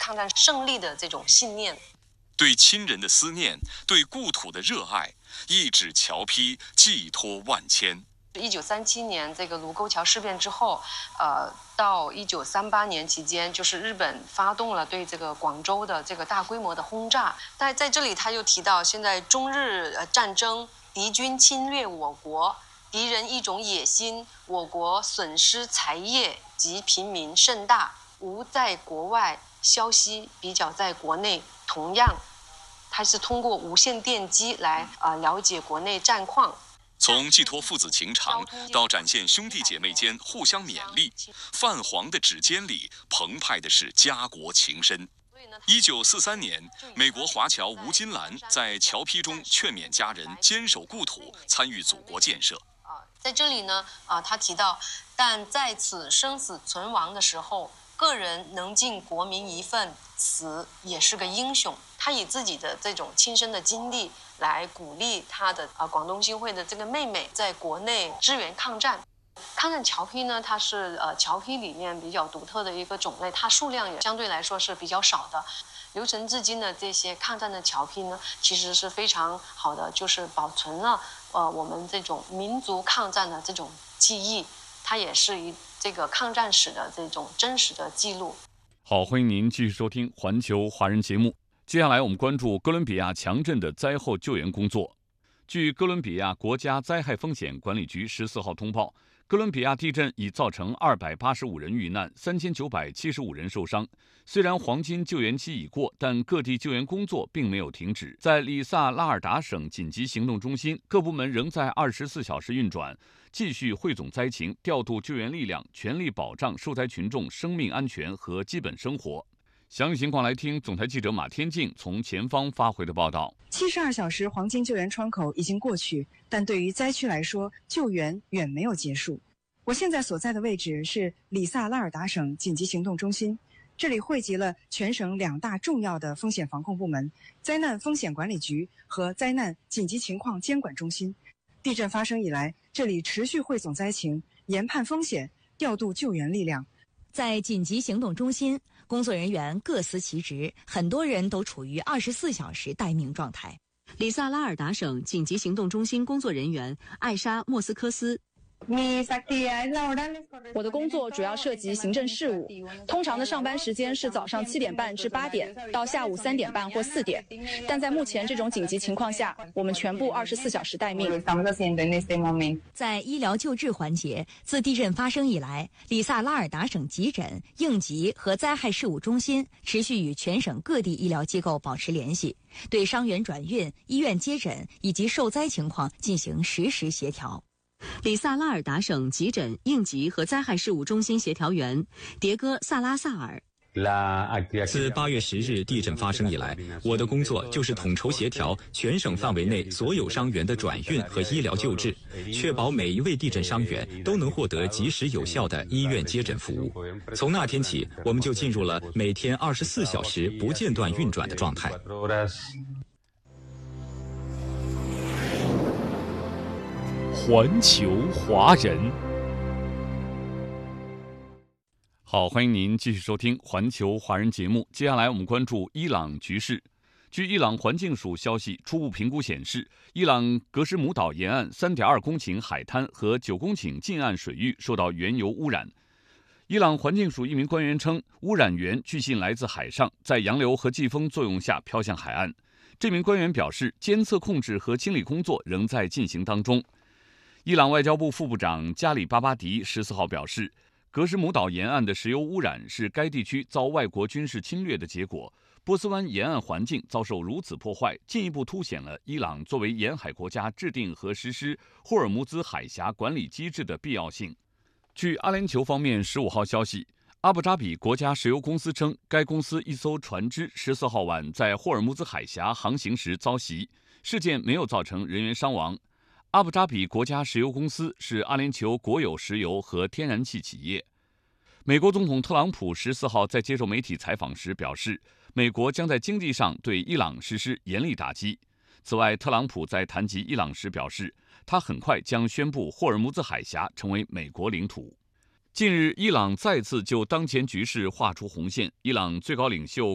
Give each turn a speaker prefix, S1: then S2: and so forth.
S1: 抗战胜利的这种信念。
S2: 对亲人的思念，对故土的热爱，一纸侨批寄托万千。
S1: 1937年这个卢沟桥事变之后，到1938年期间，就是日本发动了对这个广州的这个大规模的轰炸。但在这里他又提到，现在中日战争，敌军侵略我国，敌人一种野心，我国损失财业及平民甚大，无在国外消息比较在国内。同样，他是通过无线电机来了解国内战况。
S2: 从寄托父子情长到展现兄弟姐妹间互相勉励，泛黄的指尖里澎湃的是家国情深。1943年，美国华侨吴金兰在侨批中劝勉家人坚守故土，参与祖国建设。
S1: 在这里呢，他提到，但在此生死存亡的时候，个人能尽国民一份，此也是个英雄。他以自己的这种亲身的经历来鼓励他的广东新会的这个妹妹在国内支援抗战。抗战侨批呢，它是侨批里面比较独特的一个种类，它数量也相对来说是比较少的。留存至今的这些抗战的侨批呢，其实是非常好的，就是保存了我们这种民族抗战的这种记忆，它也是以这个抗战史的这种真实的记录。
S3: 好，欢迎您继续收听环球华人节目。接下来我们关注哥伦比亚强震的灾后救援工作。据哥伦比亚国家灾害风险管理局14号通报，哥伦比亚地震已造成285人遇难，3975人受伤。虽然黄金救援期已过，但各地救援工作并没有停止。在里萨拉尔达省紧急行动中心，各部门仍在24小时运转，继续汇总灾情，调度救援力量，全力保障受灾群众生命安全和基本生活。详细情况来听总台记者马天静从前方发回的报道。
S4: 72小时黄金救援窗口已经过去，但对于灾区来说，救援远没有结束。我现在所在的位置是里萨拉尔达省紧急行动中心，这里汇集了全省2大重要的风险防控部门：灾难风险管理局和灾难紧急情况监管中心。地震发生以来，这里持续汇总灾情，研判风险，调度救援力量。
S5: 在紧急行动中心，工作人员各司其职，很多人都处于24小时待命状态。
S6: 里萨拉尔达省紧急行动中心工作人员艾莎·莫斯科斯。
S7: 我的工作主要涉及行政事务，通常的上班时间是早上7点半至8点到下午3点半或4点，但在目前这种紧急情况下，我们全部24小时待命。
S5: 在医疗救治环节，自地震发生以来，里萨拉尔达省急诊、应急和灾害事务中心持续与全省各地医疗机构保持联系，对伤员转运、医院接诊以及受灾情况进行实时协调。
S6: 里萨拉尔达省急诊、应急和灾害事务中心协调员迭戈·萨拉萨尔。
S8: 自8月10日地震发生以来，我的工作就是统筹协调全省范围内所有伤员的转运和医疗救治，确保每一位地震伤员都能获得及时有效的医院接诊服务。从那天起，我们就进入了每天24小时不间断运转的状态。
S3: 环球华人，好，欢迎您继续收听环球华人节目。接下来我们关注伊朗局势。据伊朗环境署消息，初步评估显示，伊朗格什姆岛沿岸3.2公顷海滩和9公顷近岸水域受到原油污染。伊朗环境署一名官员称，污染源据信来自海上，在洋流和季风作用下飘向海岸。这名官员表示，监测控制和清理工作仍在进行当中。伊朗外交部副部长加里巴巴迪14号表示，格什姆岛沿岸的石油污染是该地区遭外国军事侵略的结果。波斯湾沿岸环境遭受如此破坏，进一步凸显了伊朗作为沿海国家制定和实施霍尔木兹海峡管理机制的必要性。据阿联酋方面15号消息，阿布扎比国家石油公司称，该公司一艘船只14号晚在霍尔木兹海峡航行时遭袭，事件没有造成人员伤亡。阿布扎比国家石油公司是阿联酋国有石油和天然气企业。美国总统特朗普14号在接受媒体采访时表示，美国将在经济上对伊朗实施严厉打击。此外，特朗普在谈及伊朗时表示，他很快将宣布霍尔木兹海峡成为美国领土。近日，伊朗再次就当前局势画出红线。伊朗最高领袖